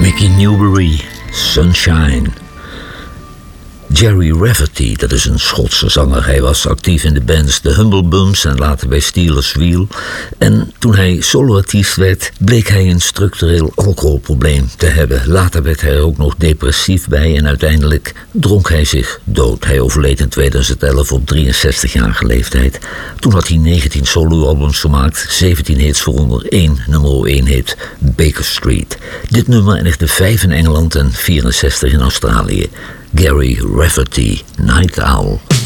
Mickey Newbury, Sunshine. Jerry Rafferty, dat is een Schotse zanger. Hij was actief in de bands The Humble Bums en later bij Steelers Wheel. En toen hij soloartiest werd, bleek hij een structureel alcoholprobleem te hebben. Later werd hij er ook nog depressief bij en uiteindelijk dronk hij zich dood. Hij overleed in 2011 op 63-jarige leeftijd. Toen had hij 19 soloalbums gemaakt, 17 hits, waaronder 1 nummer 1 hit, Baker Street. Dit nummer eindigde 5 in Engeland en 64 in Australië. Gary Rafferty, Night Owl.